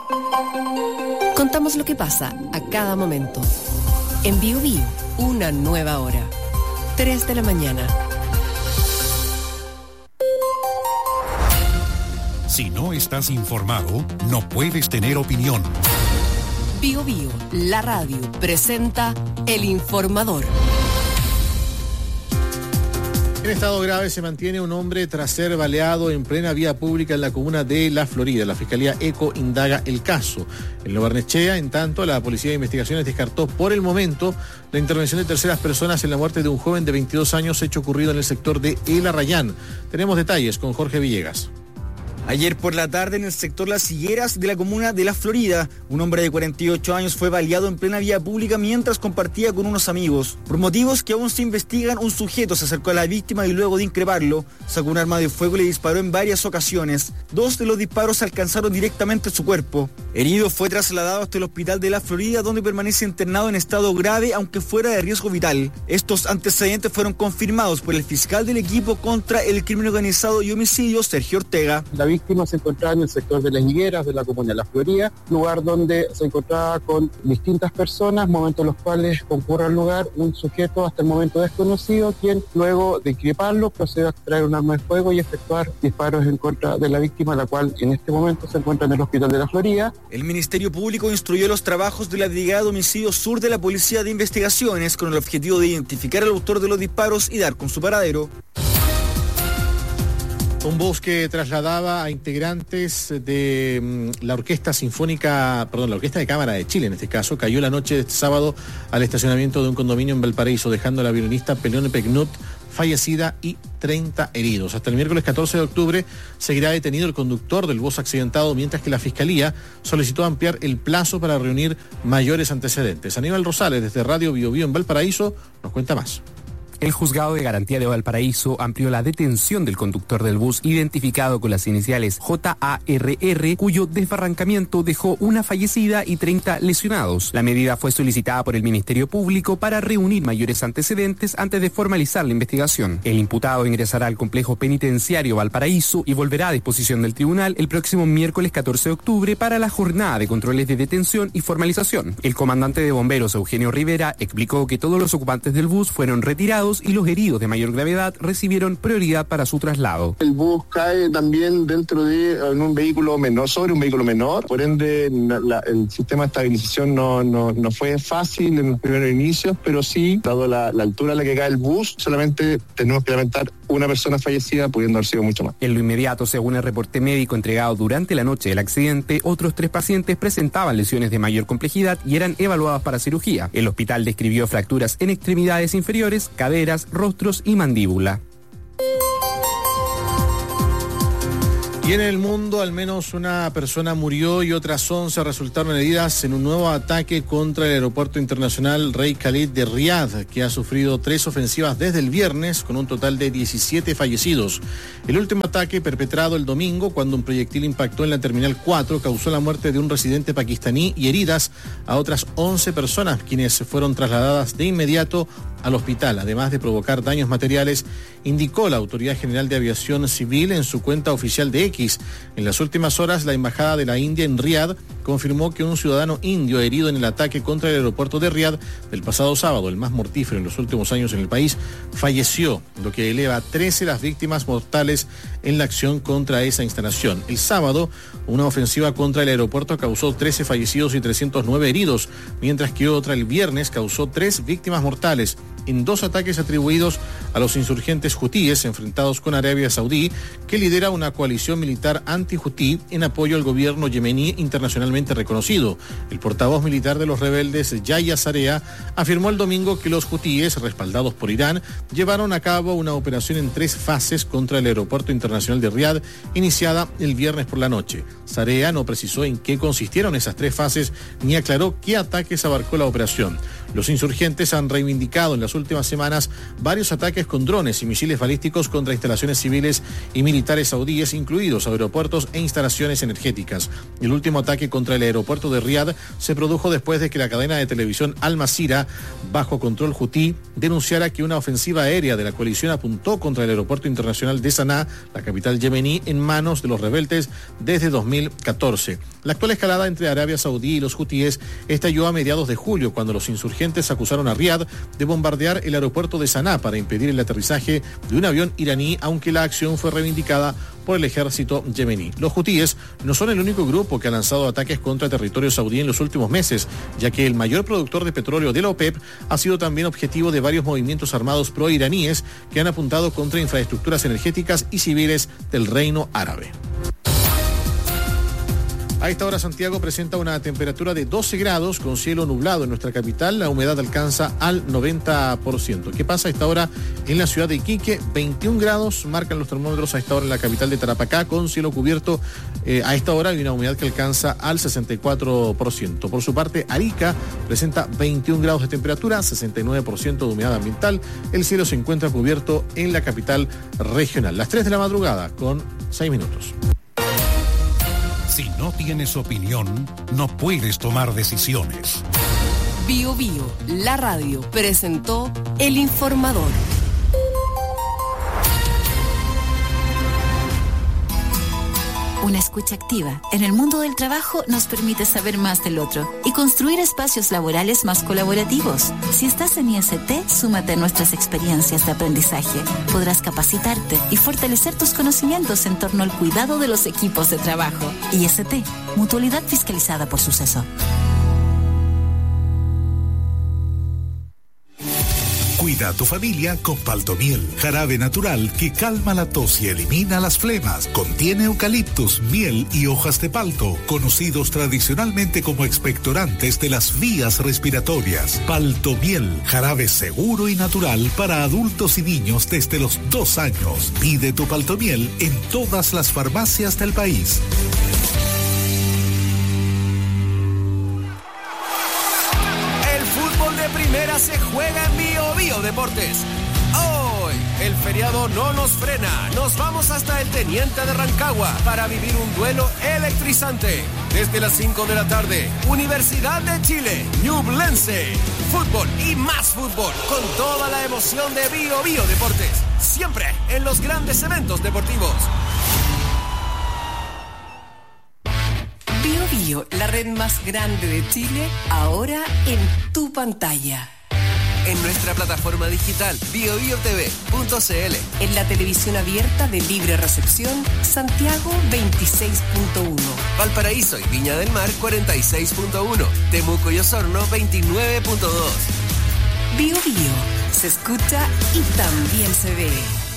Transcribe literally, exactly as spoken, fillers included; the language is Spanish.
Contamos lo que pasa a cada momento. En Bio Bio, una nueva hora. tres de la mañana. Si no estás informado, no puedes tener opinión. Bio Bio, la radio, presenta El Informador. En estado grave se mantiene un hombre tras ser baleado en plena vía pública en la comuna de La Florida. La Fiscalía ECO indaga el caso. En Lo Barnechea, en tanto, la Policía de Investigaciones descartó por el momento la intervención de terceras personas en la muerte de un joven de veintidós años, hecho ocurrido en el sector de El Arrayán. Tenemos detalles con Jorge Villegas. Ayer por la tarde, en el sector Las Higueras de la comuna de La Florida, un hombre de cuarenta y ocho años fue baleado en plena vía pública mientras compartía con unos amigos. Por motivos que aún se investigan, un sujeto se acercó a la víctima y luego de increparlo, sacó un arma de fuego y le disparó en varias ocasiones. Dos de los disparos alcanzaron directamente su cuerpo. Herido fue trasladado hasta el hospital de La Florida, donde permanece internado en estado grave, aunque fuera de riesgo vital. Estos antecedentes fueron confirmados por el fiscal del equipo contra el crimen organizado y homicidio, Sergio Ortega. La La víctima se encontraba en el sector de Las Higueras de la comuna de La Florida, lugar donde se encontraba con distintas personas, momentos en los cuales concurre al lugar un sujeto hasta el momento desconocido, quien luego de increparlo procede a extraer un arma de fuego y efectuar disparos en contra de la víctima, la cual en este momento se encuentra en el hospital de La Florida. El Ministerio Público instruyó los trabajos de la Brigada de Homicidio Sur de la Policía de Investigaciones con el objetivo de identificar al autor de los disparos y dar con su paradero. Un bus que trasladaba a integrantes de mm, la Orquesta Sinfónica, perdón, la Orquesta de Cámara de Chile, en este caso, cayó la noche de este sábado al estacionamiento de un condominio en Valparaíso, dejando a la violinista Peleone Pegnut fallecida y treinta heridos. Hasta el miércoles catorce de octubre seguirá detenido el conductor del bus accidentado, mientras que la Fiscalía solicitó ampliar el plazo para reunir mayores antecedentes. Aníbal Rosales, desde Radio Bio Bio en Valparaíso, nos cuenta más. El Juzgado de Garantía de Valparaíso amplió la detención del conductor del bus identificado con las iniciales J A R R, cuyo desbarrancamiento dejó una fallecida y treinta lesionados. La medida fue solicitada por el Ministerio Público para reunir mayores antecedentes antes de formalizar la investigación. El imputado ingresará al complejo penitenciario Valparaíso y volverá a disposición del tribunal el próximo miércoles catorce de octubre para la jornada de controles de detención y formalización. El comandante de bomberos, Eugenio Rivera, explicó que todos los ocupantes del bus fueron retirados y los heridos de mayor gravedad recibieron prioridad para su traslado. El bus cae también dentro de en un vehículo menor, sobre un vehículo menor, por ende la, la, el sistema de estabilización no, no, no fue fácil en los primeros inicios, pero sí, dado la, la altura a la que cae el bus, solamente tenemos que lamentar una persona fallecida, pudiendo haber sido mucho más. En lo inmediato, según el reporte médico entregado durante la noche del accidente, otros tres pacientes presentaban lesiones de mayor complejidad y eran evaluados para cirugía. El hospital describió fracturas en extremidades inferiores, caderas, rostros y mandíbula. Y en el mundo, al menos una persona murió y otras once resultaron heridas en un nuevo ataque contra el aeropuerto internacional Rey Khalid de Riad, que ha sufrido tres ofensivas desde el viernes, con un total de diecisiete fallecidos. El último ataque, perpetrado el domingo, cuando un proyectil impactó en la Terminal cuatro, causó la muerte de un residente pakistaní y heridas a otras once personas, quienes fueron trasladadas de inmediato al hospital, además de provocar daños materiales, indicó la Autoridad General de Aviación Civil en su cuenta oficial de X. En las últimas horas, la Embajada de la India en Riad confirmó que un ciudadano indio herido en el ataque contra el aeropuerto de Riad del pasado sábado, el más mortífero en los últimos años en el país, falleció, lo que eleva a trece las víctimas mortales en la acción contra esa instalación. El sábado, una ofensiva contra el aeropuerto causó trece fallecidos y trescientos nueve heridos, mientras que otra el viernes causó tres víctimas mortales en dos ataques atribuidos a los insurgentes hutíes enfrentados con Arabia Saudí, que lidera una coalición militar anti-hutí en apoyo al gobierno yemení internacionalmente reconocido. El portavoz militar de los rebeldes, Yahya Sarea, afirmó el domingo que los hutíes, respaldados por Irán, llevaron a cabo una operación en tres fases contra el aeropuerto internacional de Riad, iniciada el viernes por la noche. Sarea no precisó en qué consistieron esas tres fases ni aclaró qué ataques abarcó la operación. Los insurgentes han reivindicado en las últimas semanas varios ataques con drones y misiles balísticos contra instalaciones civiles y militares saudíes, incluidos aeropuertos e instalaciones energéticas. El último ataque contra el aeropuerto de Riad se produjo después de que la cadena de televisión Al Masira, bajo control hutí, denunciara que una ofensiva aérea de la coalición apuntó contra el aeropuerto internacional de Saná, la capital yemení, en manos de los rebeldes desde dos mil catorce. La actual escalada entre Arabia Saudí y los hutíes estalló a mediados de julio, cuando los insurgentes acusaron a Riad de bombardear el aeropuerto de Saná para impedir el aterrizaje de un avión iraní, aunque la acción fue reivindicada por el ejército yemení. Los hutíes no son el único grupo que ha lanzado ataques contra territorio saudí en los últimos meses, ya que el mayor productor de petróleo de la OPEP ha sido también objetivo de varios movimientos armados proiraníes que han apuntado contra infraestructuras energéticas y civiles del Reino Árabe. A esta hora Santiago presenta una temperatura de doce grados con cielo nublado en nuestra capital. La humedad alcanza al noventa por ciento. ¿Qué pasa a esta hora en la ciudad de Iquique? veintiún grados marcan los termómetros a esta hora en la capital de Tarapacá, con cielo cubierto. Eh, a esta hora hay una humedad que alcanza al sesenta y cuatro por ciento. Por su parte, Arica presenta veintiún grados de temperatura, sesenta y nueve por ciento de humedad ambiental. El cielo se encuentra cubierto en la capital regional. Las tres de la madrugada con seis minutos. Si no tienes opinión, no puedes tomar decisiones. Bio Bio, la radio, presentó El Informador. Una escucha activa en el mundo del trabajo nos permite saber más del otro y construir espacios laborales más colaborativos. Si estás en I S T, súmate a nuestras experiencias de aprendizaje. Podrás capacitarte y fortalecer tus conocimientos en torno al cuidado de los equipos de trabajo. I S T, mutualidad fiscalizada por Suceso. Cuida a tu familia con Paltomiel, jarabe natural que calma la tos y elimina las flemas. Contiene eucaliptus, miel y hojas de palto, conocidos tradicionalmente como expectorantes de las vías respiratorias. Paltomiel, jarabe seguro y natural para adultos y niños desde los dos años. Pide tu Paltomiel en todas las farmacias del país. Primera se juega en Bio Bio Deportes. Hoy el feriado no nos frena. Nos vamos hasta el Teniente de Rancagua para vivir un duelo electrizante. Desde las cinco de la tarde, Universidad de Chile, Ñublense. Fútbol y más fútbol con toda la emoción de Bio Bio Deportes. Siempre en los grandes eventos deportivos. Bio Bio, la red más grande de Chile, ahora en tu pantalla. En nuestra plataforma digital bio bio t v punto c l. En la televisión abierta de libre recepción, Santiago veintiséis punto uno. Valparaíso y Viña del Mar cuarenta y seis punto uno. Temuco y Osorno veintinueve punto dos. Bio Bio, se escucha y también se ve.